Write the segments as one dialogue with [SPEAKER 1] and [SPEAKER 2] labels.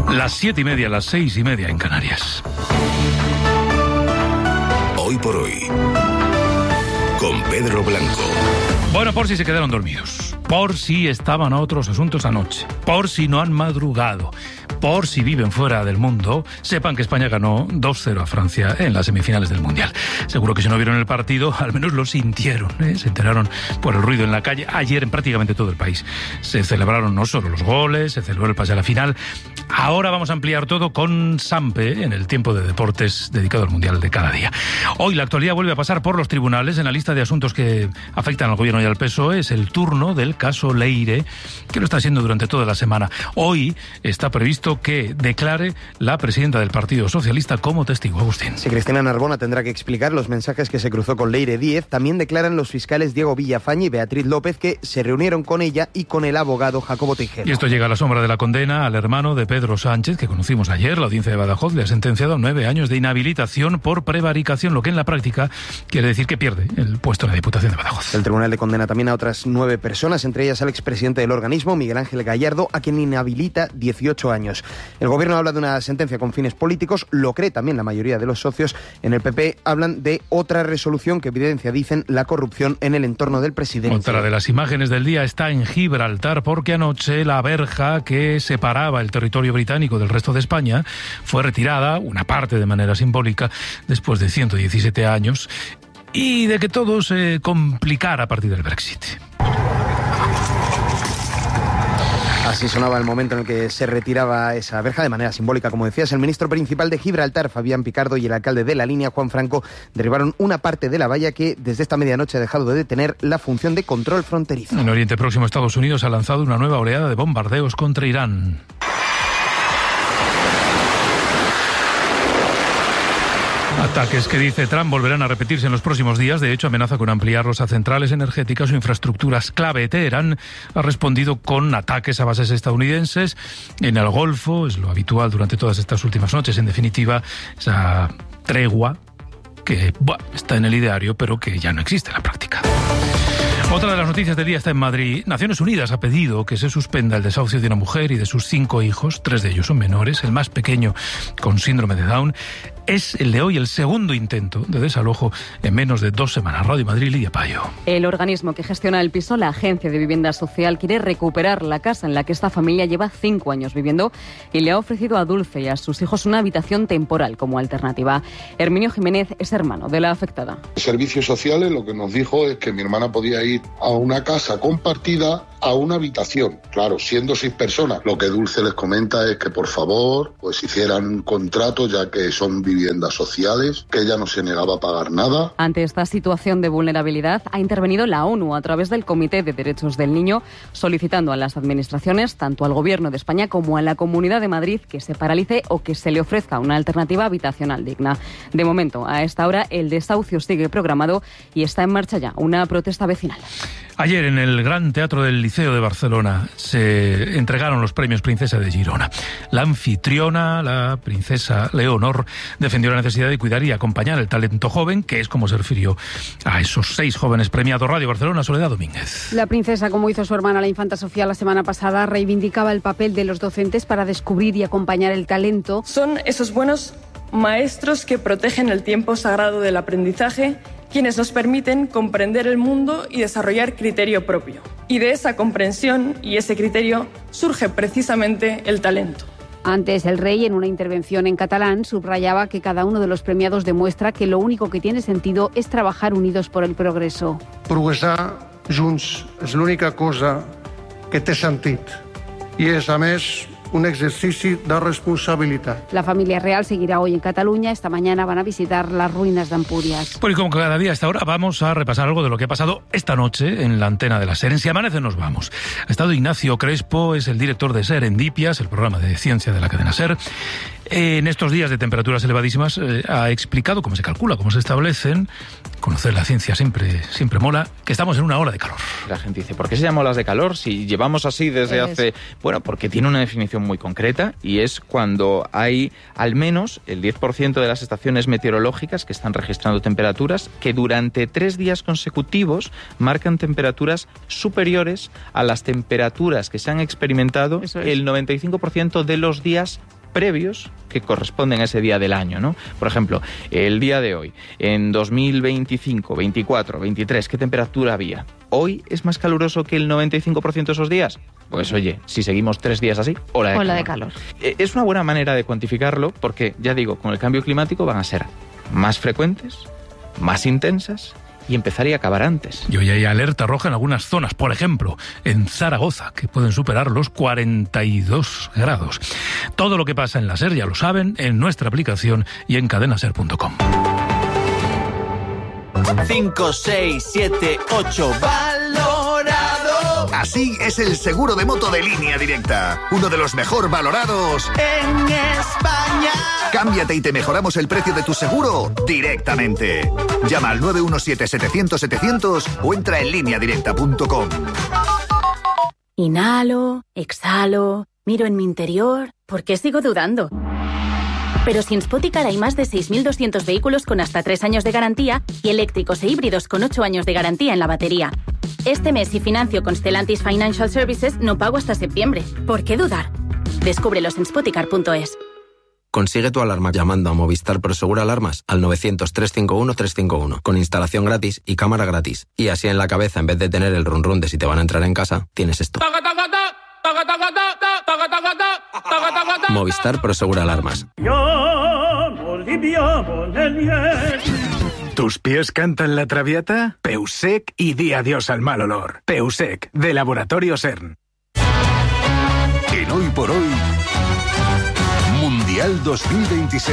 [SPEAKER 1] Las 7:30, las 6:30 en Canarias.
[SPEAKER 2] Hoy por hoy, con Pedro Blanco.
[SPEAKER 1] Bueno, por si se quedaron dormidos, por si estaban a otros asuntos anoche, por si no han madrugado, por si viven fuera del mundo, sepan que España ganó 2-0 a Francia en las semifinales del Mundial. Seguro que si no vieron el partido, al menos lo sintieron, ¿eh? Se enteraron por el ruido en la calle. Ayer en prácticamente todo el país se celebraron no solo los goles, se celebró el pase a la final. Ahora vamos a ampliar todo con Sampe en el tiempo de deportes dedicado al Mundial de cada día. Hoy la actualidad vuelve a pasar por los tribunales. En la lista de asuntos que afectan al gobierno y al PSOE es el turno del caso Leire, que lo está haciendo durante toda la semana. Hoy está previsto que declare la presidenta del Partido Socialista como testigo. Agustín.
[SPEAKER 3] Sí, Cristina Narbona tendrá que explicar los mensajes que se cruzó con Leire Díez. También declaran los fiscales Diego Villafañe y Beatriz López, que se reunieron con ella y con el abogado Jacobo Tejero.
[SPEAKER 1] Y esto llega a la sombra de la condena al hermano de Pedro Sánchez, que conocimos ayer. La audiencia de Badajoz le ha sentenciado a 9 años de inhabilitación por prevaricación, lo que en la práctica quiere decir que pierde el puesto en la Diputación de Badajoz.
[SPEAKER 3] El tribunal le condena también a otras 9 personas, entre ellas al expresidente del organismo, Miguel Ángel Gallardo, a quien inhabilita 18 años. El gobierno habla de una sentencia con fines políticos, lo cree también la mayoría de los socios. En el PP hablan de otra resolución que evidencia, dicen, la corrupción en el entorno del presidente.
[SPEAKER 1] Otra de las imágenes del día está en Gibraltar, porque anoche la verja que separaba el territorio británico del resto de España fue retirada, una parte de manera simbólica, después de 117 años, y de que todo se complicara a partir del Brexit.
[SPEAKER 3] Así sonaba el momento en el que se retiraba esa verja de manera simbólica, como decías. El ministro principal de Gibraltar, Fabián Picardo, y el alcalde de La Línea, Juan Franco, derribaron una parte de la valla que desde esta medianoche ha dejado de tener la función de control fronterizo.
[SPEAKER 1] En Oriente Próximo, Estados Unidos ha lanzado una nueva oleada de bombardeos contra Irán. Ataques que, dice Trump, volverán a repetirse en los próximos días. De hecho, amenaza con ampliarlos a centrales energéticas o infraestructuras clave. Teherán ha respondido con ataques a bases estadounidenses en el Golfo. Es lo habitual durante todas estas últimas noches. En definitiva, esa tregua que está en el ideario, pero que ya no existe en la práctica. Otra de las noticias del día está en Madrid. Naciones Unidas ha pedido que se suspenda el desahucio de una mujer y de sus 5 hijos. 3 de ellos son menores. El más pequeño, con síndrome de Down, es el de hoy el segundo intento de desalojo en menos de 2 semanas. Radio Madrid, Lidia Payo.
[SPEAKER 4] El organismo que gestiona el piso, la Agencia de Vivienda Social, quiere recuperar la casa en la que esta familia lleva 5 años viviendo y le ha ofrecido a Dulce y a sus hijos una habitación temporal como alternativa. Herminio Jiménez es hermano de la afectada.
[SPEAKER 5] Servicios sociales lo que nos dijo es que mi hermana podía ir a una casa compartida a una habitación. Claro, siendo 6 personas. Lo que Dulce les comenta es que por favor pues hicieran un contrato, ya que son viviendas sociales, que ella no se negaba a pagar nada.
[SPEAKER 4] Ante esta situación de vulnerabilidad ha intervenido la ONU a través del Comité de Derechos del Niño, solicitando a las administraciones, tanto al Gobierno de España como a la Comunidad de Madrid, que se paralice o que se le ofrezca una alternativa habitacional digna. De momento, a esta hora, el desahucio sigue programado y está en marcha ya una protesta vecinal.
[SPEAKER 1] Ayer en el Gran Teatro del Liceo de Barcelona se entregaron los premios Princesa de Girona. La anfitriona, la princesa Leonor, defendió la necesidad de cuidar y acompañar el talento joven, que es como se refirió a esos 6 jóvenes premiados. Radio Barcelona, Soledad Domínguez.
[SPEAKER 6] La princesa, como hizo su hermana la infanta Sofía la semana pasada, reivindicaba el papel de los docentes para descubrir y acompañar el talento.
[SPEAKER 7] Son esos buenos maestros que protegen el tiempo sagrado del aprendizaje, quienes nos permiten comprender el mundo y desarrollar criterio propio. Y de esa comprensión y ese criterio surge precisamente el talento.
[SPEAKER 6] Antes, el rey, en una intervención en catalán, subrayaba que cada uno de los premiados demuestra que lo único que tiene sentido es trabajar unidos por el progreso.
[SPEAKER 8] Progressar junts és l'única cosa que té sentit i és, a més, un ejercicio de responsabilidad.
[SPEAKER 6] La familia real seguirá hoy en Cataluña. Esta mañana van a visitar las ruinas de Ampurias.
[SPEAKER 1] Pues como cada día a esta hora vamos a repasar algo de lo que ha pasado esta noche en la antena de la SER. En Si Amanece nos vamos. Ha estado Ignacio Crespo, es el director de Serendipias, el programa de ciencia de la cadena SER. En estos días de temperaturas elevadísimas ha explicado cómo se calcula, cómo se establecen. Conocer la ciencia siempre mola, que estamos en una ola de calor.
[SPEAKER 9] La gente dice, ¿por qué se llama olas de calor? Si llevamos así desde hace... Bueno, porque tiene una definición muy concreta y es cuando hay al menos el 10% de las estaciones meteorológicas que están registrando temperaturas que durante 3 días consecutivos marcan temperaturas superiores a las temperaturas que se han experimentado el 95% de los días previos que corresponden a ese día del año, ¿no? Por ejemplo, el día de hoy, en 2025, 24, 23, ¿qué temperatura había? ¿Hoy es más caluroso que el 95% de esos días? Pues oye, si seguimos 3 días así, ola de calor. Es una buena manera de cuantificarlo porque, ya digo, con el cambio climático van a ser más frecuentes, más intensas y empezar y acabar antes.
[SPEAKER 1] Y hoy hay alerta roja en algunas zonas, por ejemplo, en Zaragoza, que pueden superar los 42 grados. Todo lo que pasa en la SER ya lo saben en nuestra aplicación y en cadenaser.com.
[SPEAKER 10] 5, 6, 7, 8, valorado.
[SPEAKER 2] Así es el seguro de moto de Línea Directa, uno de los mejor valorados
[SPEAKER 10] en España.
[SPEAKER 2] Cámbiate y te mejoramos el precio de tu seguro directamente. Llama al 917-700-700 o entra en lineadirecta.com.
[SPEAKER 11] Inhalo, exhalo, miro en mi interior. ¿Por qué sigo dudando? Pero si en Spoticar hay más de 6.200 vehículos con hasta 3 años de garantía y eléctricos e híbridos con 8 años de garantía en la batería. Este mes, si financio con Stellantis Financial Services, no pago hasta septiembre. ¿Por qué dudar? Descúbrelos en spoticar.es.
[SPEAKER 12] Consigue tu alarma llamando a Movistar Prosegur Alarmas al 900-351-351, con instalación gratis y cámara gratis. Y así en la cabeza, en vez de tener el run run de si te van a entrar en casa, tienes esto. Movistar Prosegur Alarmas.
[SPEAKER 13] ¿Tus pies cantan la traviata? Peusec y di adiós al mal olor. Peusec, de Laboratorio CERN.
[SPEAKER 2] En Hoy por Hoy, Mundial 2026.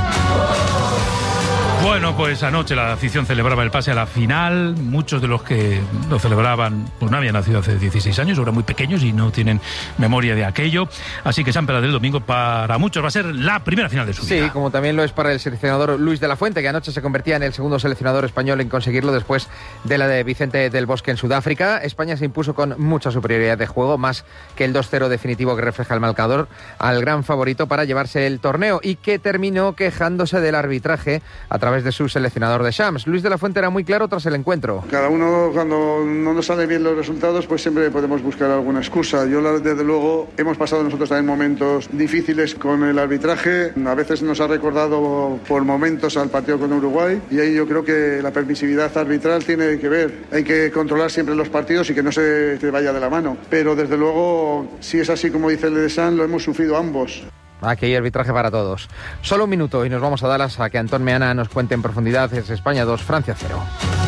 [SPEAKER 1] Bueno, pues anoche la afición celebraba el pase a la final. Muchos de los que lo celebraban pues no habían nacido hace 16 años, eran muy pequeños y no tienen memoria de aquello. Así que San Pedro del Domingo para muchos va a ser la primera final de su vida.
[SPEAKER 3] Sí, como también lo es para el seleccionador Luis de la Fuente, que anoche se convertía en el segundo seleccionador español en conseguirlo después de la de Vicente del Bosque en Sudáfrica. España se impuso con mucha superioridad de juego, más que el 2-0 definitivo que refleja el marcador, al gran favorito para llevarse el torneo y que terminó quejándose del arbitraje a través de su seleccionador de Shams. Luis de la Fuente era muy claro tras el encuentro.
[SPEAKER 14] Cada uno, cuando no nos salen bien los resultados, pues siempre podemos buscar alguna excusa. Desde luego, hemos pasado nosotros también momentos difíciles con el arbitraje. A veces nos ha recordado por momentos al partido con Uruguay y ahí yo creo que la permisividad arbitral tiene que ver. Hay que controlar siempre los partidos y que no se te vaya de la mano. Pero desde luego, si es así como dice el de San, lo hemos sufrido ambos.
[SPEAKER 3] Aquí hay arbitraje para todos. Solo un minuto y nos vamos a Dallas a que Antón Meana nos cuente en profundidad. Es España 2, Francia 0.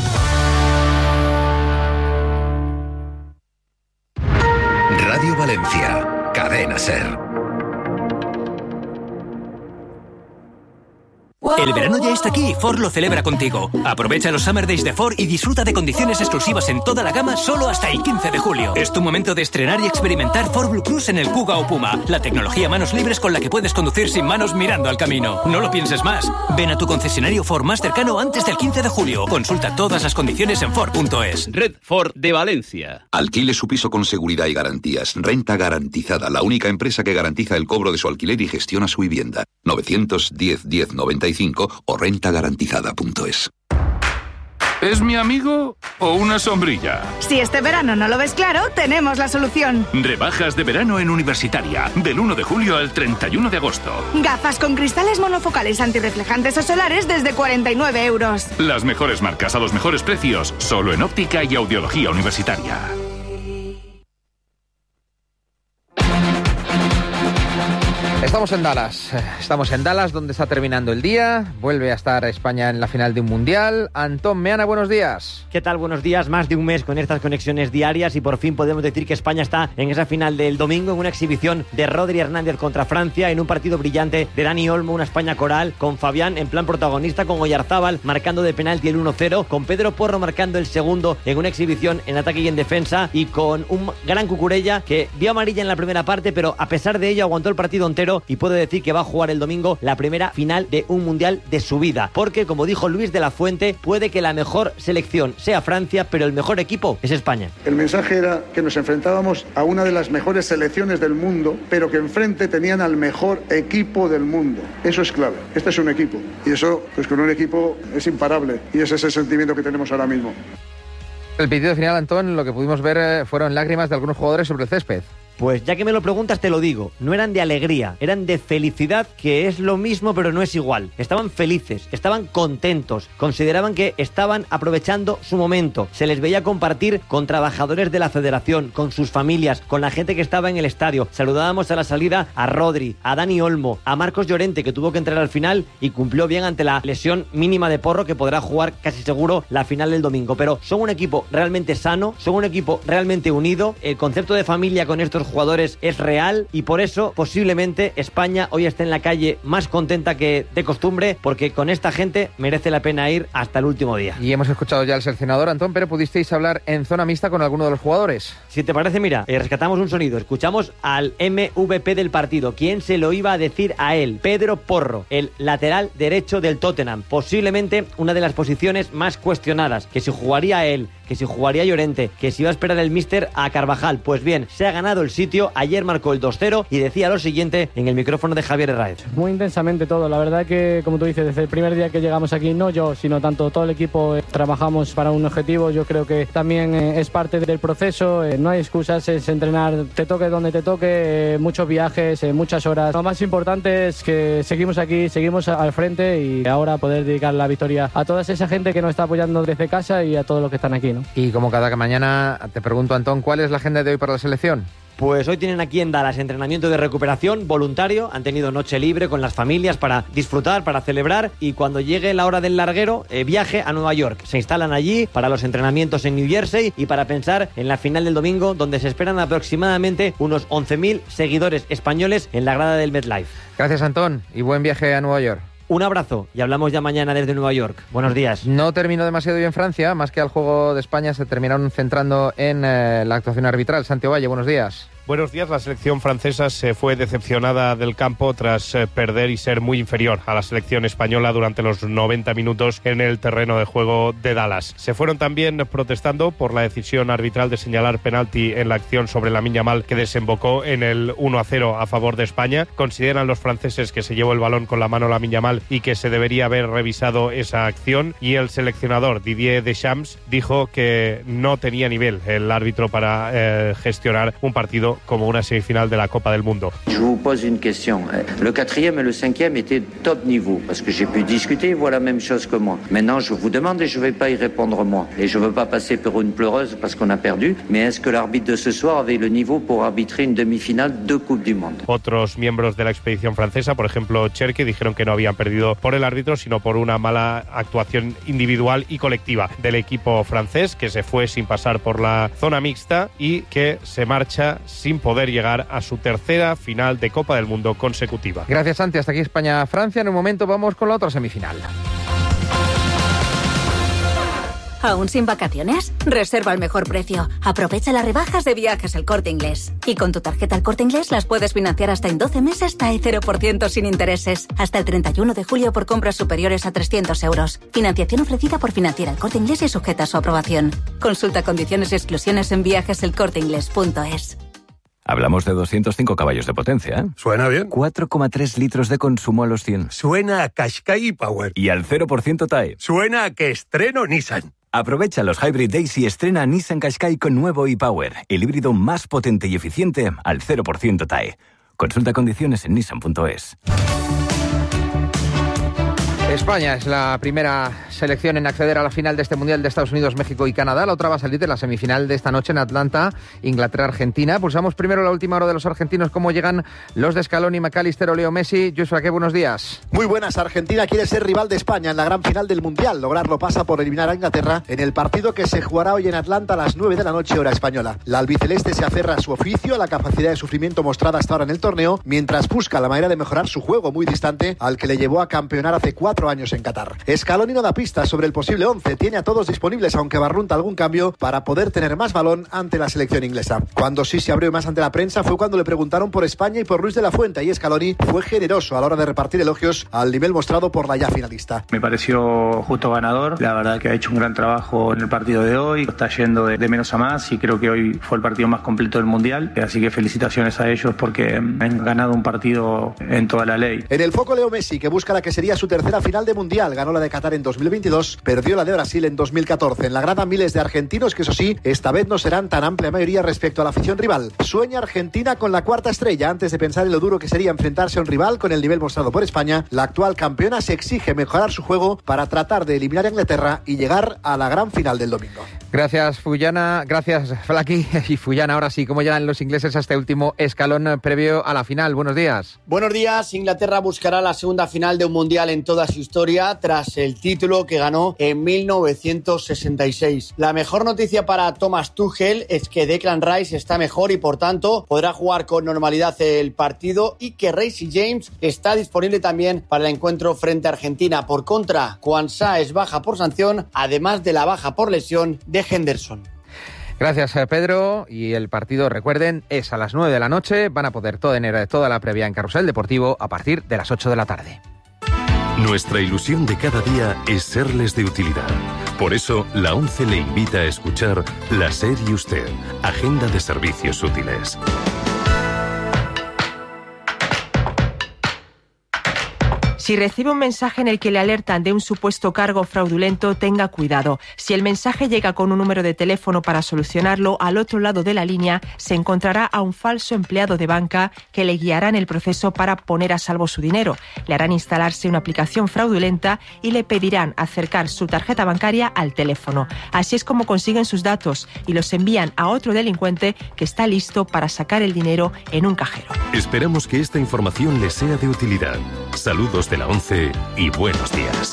[SPEAKER 2] Radio Valencia, Cadena SER.
[SPEAKER 15] El verano ya está aquí y Ford lo celebra contigo. Aprovecha los Summer Days de Ford y disfruta de condiciones exclusivas en toda la gama solo hasta el 15 de julio. Es tu momento de estrenar y experimentar Ford Blue Cruise en el Kuga o Puma, la tecnología manos libres con la que puedes conducir sin manos mirando al camino. No lo pienses más. Ven a tu concesionario Ford más cercano antes del 15 de julio. Consulta todas las condiciones en Ford.es.
[SPEAKER 16] Red Ford de Valencia.
[SPEAKER 17] Alquile su piso con seguridad y garantías. Renta Garantizada, la única empresa que garantiza el cobro de su alquiler y gestiona su vivienda. 910-1095 o rentagarantizada.es.
[SPEAKER 18] ¿Es mi amigo o una sombrilla?
[SPEAKER 19] Si este verano no lo ves claro, tenemos la solución.
[SPEAKER 18] Rebajas de verano en Universitaria, del 1 de julio al 31 de agosto.
[SPEAKER 19] Gafas con cristales monofocales antirreflejantes o solares desde 49 euros.
[SPEAKER 18] Las mejores marcas a los mejores precios, solo en óptica y audiología universitaria.
[SPEAKER 3] Estamos en Dallas, donde está terminando el día. Vuelve a estar España en la final de un mundial. Antón Meana, buenos días.
[SPEAKER 20] ¿Qué tal? Buenos días. Más de un mes con estas conexiones diarias y por fin podemos decir que España está en esa final del domingo, en una exhibición de Rodri Hernández contra Francia, en un partido brillante de Dani Olmo, una España coral, con Fabián en plan protagonista, con Oyarzábal marcando de penalti el 1-0, con Pedro Porro marcando el segundo en una exhibición en ataque y en defensa, y con un gran Cucurella que vio amarilla en la primera parte, pero a pesar de ello aguantó el partido entero y puede decir que va a jugar el domingo la primera final de un mundial de su vida, porque como dijo Luis de la Fuente, puede que la mejor selección sea Francia, pero el mejor equipo es España.
[SPEAKER 14] El mensaje era que nos enfrentábamos a una de las mejores selecciones del mundo, pero que enfrente tenían al mejor equipo del mundo. Eso es clave. Este es un equipo y eso, pues con un equipo es imparable, y ese es el sentimiento que tenemos ahora mismo.
[SPEAKER 3] El pitido final, Antón, lo que pudimos ver fueron lágrimas de algunos jugadores sobre el césped.
[SPEAKER 20] Pues ya que me lo preguntas te lo digo, no eran de alegría, eran de felicidad, que es lo mismo pero no es igual. Estaban felices, estaban contentos, consideraban que estaban aprovechando su momento. Se les veía compartir con trabajadores de la federación, con sus familias, con la gente que estaba en el estadio. Saludábamos a la salida a Rodri, a Dani Olmo, a Marcos Llorente, que tuvo que entrar al final y cumplió bien ante la lesión mínima de Porro, que podrá jugar casi seguro la final del domingo. Pero son un equipo realmente sano, son un equipo realmente unido, el concepto de familia con estos jugadores es real y por eso posiblemente España hoy esté en la calle más contenta que de costumbre, porque con esta gente merece la pena ir hasta el último día.
[SPEAKER 21] Y hemos escuchado ya al seleccionador, Antón, pero ¿pudisteis hablar en zona mixta con alguno de los jugadores?
[SPEAKER 20] Si te parece, mira, rescatamos un sonido, escuchamos al MVP del partido. ¿Quién se lo iba a decir a él? Pedro Porro, el lateral derecho del Tottenham, posiblemente una de las posiciones más cuestionadas, que si jugaría él, que si jugaría Llorente, que si iba a esperar el míster a Carvajal. Pues bien, se ha ganado el sitio, ayer marcó el 2-0 y decía lo siguiente en el micrófono de Javier Herráez.
[SPEAKER 22] Muy intensamente todo, la verdad que, como tú dices, desde el primer día que llegamos aquí, no yo, sino tanto todo el equipo, trabajamos para un objetivo. Yo creo que también es parte del proceso, no hay excusas, es entrenar, te toque donde te toque, muchos viajes, muchas horas. Lo más importante es que seguimos aquí, seguimos al frente y ahora poder dedicar la victoria a toda esa gente que nos está apoyando desde casa y a todos los que están aquí, ¿no?
[SPEAKER 21] Y como cada mañana te pregunto, Antón, ¿cuál es la agenda de hoy para la selección?
[SPEAKER 20] Pues hoy tienen aquí en Dallas entrenamiento de recuperación voluntario, han tenido noche libre con las familias para disfrutar, para celebrar, y cuando llegue la hora del larguero, viaje a Nueva York. Se instalan allí para los entrenamientos en New Jersey y para pensar en la final del domingo, donde se esperan aproximadamente unos 11.000 seguidores españoles en la grada del MetLife.
[SPEAKER 21] Gracias, Antón, y buen viaje a Nueva York.
[SPEAKER 20] Un abrazo y hablamos ya mañana desde Nueva York. Buenos días.
[SPEAKER 21] No terminó demasiado bien Francia, más que al juego de España se terminaron centrando en la actuación arbitral. Santiago Valle, buenos días.
[SPEAKER 23] Buenos días. La selección francesa se fue decepcionada del campo tras perder y ser muy inferior a la selección española durante los 90 minutos en el terreno de juego de Dallas. Se fueron también protestando por la decisión arbitral de señalar penalti en la acción sobre Lamine Yamal, que desembocó en el 1-0 a favor de España. Consideran los franceses que se llevó el balón con la mano Lamine Yamal y que se debería haber revisado esa acción, y el seleccionador Didier Deschamps dijo que no tenía nivel el árbitro para gestionar un partido como una semifinal de la Copa del Mundo.
[SPEAKER 24] Je vous pose une question. Le 4e et le 5e étaient top niveau, parce que j'ai pu discuter, ils voient la même chose que moi. Maintenant, je vous demande et je ne vais pas y répondre moi. Et je ne veux pas passer pour une pleureuse parce qu'on a perdu, mais est-ce que l'arbitre de ce soir avait le niveau pour arbitrer une demi-finale de Coupe du Monde?
[SPEAKER 23] Otros miembros de la expedición francesa, por ejemplo Cherki, dijeron que no habían perdido por el árbitro, sino por una mala actuación individual y colectiva del equipo francés, que se fue sin pasar por la zona mixta y que se marcha sin poder llegar a su tercera final de Copa del Mundo consecutiva.
[SPEAKER 21] Gracias, Santi. Hasta aquí España-Francia. En un momento vamos con la otra semifinal.
[SPEAKER 25] ¿Aún sin vacaciones? Reserva al mejor precio. Aprovecha las rebajas de Viajes El Corte Inglés. Y con tu tarjeta El Corte Inglés las puedes financiar hasta en 12 meses TAE 0% sin intereses. Hasta el 31 de julio por compras superiores a 300 euros. Financiación ofrecida por Financiera El Corte Inglés y sujeta a su aprobación. Consulta condiciones y exclusiones en viajeselcorteinglés.es.
[SPEAKER 26] Hablamos de 205 caballos de potencia, ¿eh?
[SPEAKER 27] Suena bien.
[SPEAKER 26] 4,3 litros de consumo a los 100.
[SPEAKER 27] Suena a Qashqai Power.
[SPEAKER 26] Y al 0% TAE.
[SPEAKER 27] Suena a que estreno Nissan.
[SPEAKER 26] Aprovecha los Hybrid Days y estrena Nissan Qashqai con nuevo e-Power, el híbrido más potente y eficiente al 0% TAE. Consulta condiciones en nissan.es.
[SPEAKER 21] España es la primera selección en acceder a la final de este Mundial de Estados Unidos, México y Canadá. La otra va a salir de la semifinal de esta noche en Atlanta, Inglaterra-Argentina. Pulsamos primero la última hora de los argentinos, cómo llegan los de Scaloni, McAllister o Leo Messi. Joshua, qué buenos días.
[SPEAKER 28] Muy buenas. Argentina quiere ser rival de España en la gran final del Mundial. Lograrlo pasa por eliminar a Inglaterra en el partido que se jugará hoy en Atlanta a las 9 de la noche, hora española. La albiceleste se aferra a su oficio, a la capacidad de sufrimiento mostrada hasta ahora en el torneo, mientras busca la manera de mejorar su juego muy distante al que le llevó a campeonar hace 4 años en Qatar. Scaloni no da pistas sobre el posible 11, tiene a todos disponibles, aunque barrunta algún cambio para poder tener más balón ante la selección inglesa. Cuando sí se abrió más ante la prensa fue cuando le preguntaron por España y por Luis de la Fuente, y Scaloni fue generoso a la hora de repartir elogios al nivel mostrado por la ya finalista.
[SPEAKER 29] Me pareció justo ganador, la verdad que ha hecho un gran trabajo en el partido de hoy, está yendo de menos a más y creo que hoy fue el partido más completo del Mundial, así que felicitaciones a ellos porque han ganado un partido en toda la ley.
[SPEAKER 28] En el foco Leo Messi, que busca la que sería su tercera final final de Mundial. Ganó la de Qatar en 2022, perdió la de Brasil en 2014. En la grada miles de argentinos que, eso sí, esta vez no serán tan amplia mayoría respecto a la afición rival. Sueña Argentina con la cuarta estrella. Antes de pensar en lo duro que sería enfrentarse a un rival con el nivel mostrado por España, la actual campeona se exige mejorar su juego para tratar de eliminar a Inglaterra y llegar a la gran final del domingo.
[SPEAKER 21] Gracias, Fuyana. Gracias, Flaki. Y Fuyana, ahora sí, ¿cómo llegan los ingleses a este último escalón previo a la final? Buenos días.
[SPEAKER 4] Buenos días. Inglaterra buscará la segunda final de un mundial en toda su historia tras el título que ganó en 1966. La mejor noticia para Thomas Tuchel es que Declan Rice está mejor y por tanto podrá jugar con normalidad el partido, y que Reece James está disponible también para el encuentro frente a Argentina. Por contra, Quansah es baja por sanción, además de la baja por lesión de Henderson.
[SPEAKER 21] Gracias, Pedro. Y el partido, recuerden, es a las 9 de la noche. Van a poder tener toda la previa en Carrusel Deportivo a partir de las 8 de la tarde.
[SPEAKER 5] Nuestra ilusión de cada día es serles de utilidad. Por eso, la ONCE le invita a escuchar La SER y Usted, Agenda de Servicios Útiles.
[SPEAKER 6] Si recibe un mensaje en el que le alertan de un supuesto cargo fraudulento, tenga cuidado. Si el mensaje llega con un número de teléfono para solucionarlo, al otro lado de la línea se encontrará a un falso empleado de banca que le guiará en el proceso para poner a salvo su dinero. Le harán instalarse una aplicación fraudulenta y le pedirán acercar su tarjeta bancaria al teléfono. Así es como consiguen sus datos y los envían a otro delincuente que está listo para sacar el dinero en un cajero.
[SPEAKER 5] Esperamos que esta información le sea de utilidad. Saludos de la ONCE y buenos días.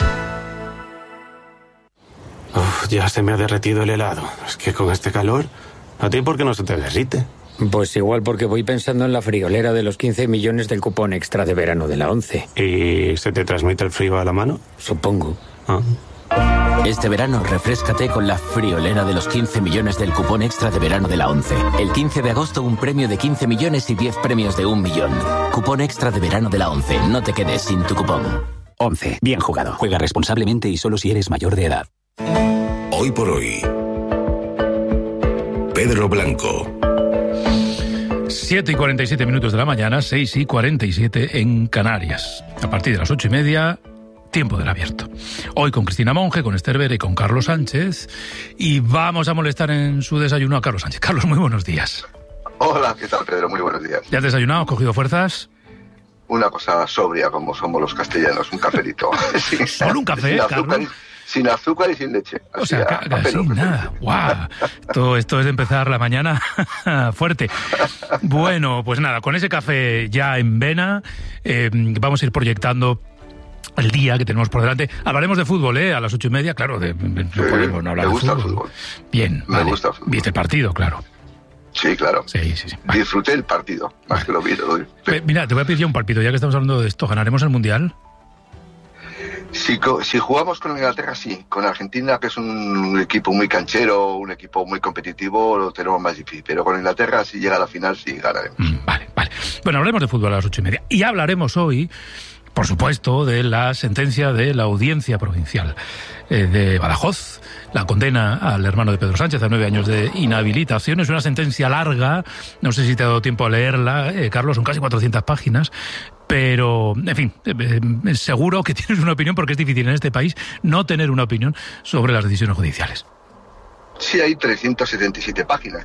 [SPEAKER 7] Ya se me ha derretido el helado. Es que con este calor, ¿a ti por qué no se te derrite?
[SPEAKER 8] Pues igual porque voy pensando en la friolera de los 15 millones del cupón extra de verano de la ONCE.
[SPEAKER 7] ¿Y se te transmite el frío a la mano?
[SPEAKER 8] Supongo.
[SPEAKER 9] Este verano refréscate con la friolera de los 15 millones del cupón extra de verano de la ONCE. El 15 de agosto un premio de 15 millones y 10 premios de 1 millón. Cupón extra de verano de la ONCE. No te quedes sin tu cupón.
[SPEAKER 10] ONCE. Bien jugado. Juega responsablemente y solo si eres mayor de edad.
[SPEAKER 11] Hoy por hoy. Pedro Blanco.
[SPEAKER 1] 7:47 de la mañana, 6:47 en Canarias. A partir de las 8:30... Tiempo del Abierto. Hoy con Cristina Monge, con Esther Vera y con Carlos Sánchez. Y vamos a molestar en su desayuno a Carlos Sánchez. Carlos, muy buenos días.
[SPEAKER 12] Hola, ¿qué tal, Pedro? Muy buenos días.
[SPEAKER 1] ¿Ya has desayunado? ¿Has cogido fuerzas?
[SPEAKER 12] Una cosa sobria, como somos los castellanos, un cafelito.
[SPEAKER 1] ¿Solo un café, Carlos?
[SPEAKER 12] Sin azúcar y sin leche.
[SPEAKER 1] O sea, sin nada. ¡Guau! Todo esto es de empezar la mañana fuerte. Bueno, pues nada, con ese café ya en vena, vamos a ir proyectando el día que tenemos por delante. Hablaremos de fútbol, a las 8:30, claro, no podemos no hablar de fútbol. Me gusta el fútbol. Bien, me gusta el fútbol. ¿Viste el partido, claro?
[SPEAKER 12] Sí, claro.
[SPEAKER 1] Sí.
[SPEAKER 12] Vale. Disfruté el partido, más que lo vi.
[SPEAKER 1] Mira, te voy a pedir ya un palpito, ya que estamos hablando de esto. ¿Ganaremos el Mundial?
[SPEAKER 12] Si jugamos con Inglaterra, sí. Con Argentina, que es un equipo muy canchero, un equipo muy competitivo, lo tenemos más difícil. Pero con Inglaterra, si llega a la final, sí ganaremos.
[SPEAKER 1] Vale. Bueno, hablaremos de fútbol a las 8:30. Y hablaremos hoy, por supuesto, de la sentencia de la Audiencia Provincial de Badajoz. La condena al hermano de Pedro Sánchez a 9 años de inhabilitación. Es una sentencia larga, no sé si te ha dado tiempo a leerla, Carlos, son casi 400 páginas, pero, en fin, seguro que tienes una opinión, porque es difícil en este país no tener una opinión sobre las decisiones judiciales.
[SPEAKER 12] Sí, hay 377 páginas.